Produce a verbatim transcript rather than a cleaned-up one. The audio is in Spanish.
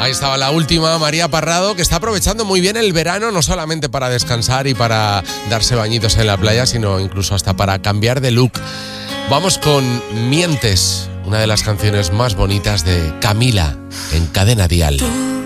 Ahí estaba la última, María Parrado, que está aprovechando muy bien el verano, no solamente para descansar y para darse bañitos en la playa, sino incluso hasta para cambiar de look. Vamos con Mientes, una de las canciones más bonitas de Camila en Cadena Dial.